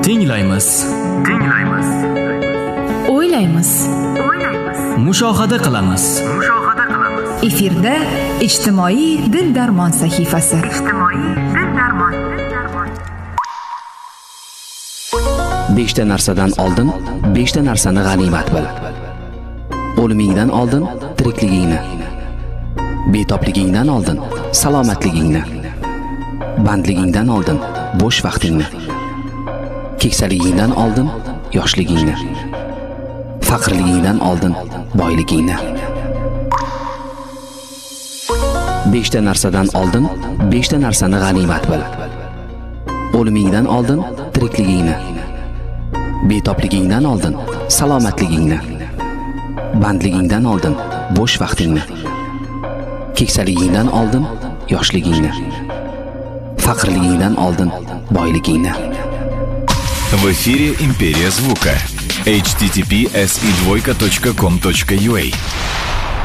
Tinglaymiz. O'ylaymiz. Mushohada qilamiz. Efirda ijtimoiy dil-darmon sahifasi. Beshta narsadan oldin 5ta narsani g'animat bil. O'limingdan oldin tirikligingni, betobligingdan oldin salomatligingni, bandligingdan oldin bo'sh vaqtingni, keksaligingdan oldin yoshligingni, faqirligingdan oldin boyligingni. 5ta narsadan oldin 5ta narsani g'animat bil. O'limingdan oldin tirikligingni, betobligingdan oldin salomatligingni, bandligingdan oldin bo'sh vaqtingni, keksaligingdan oldin yoshligingni, faqirligingdan oldin boyligingni. В эфире «Империя звука». https://com.ua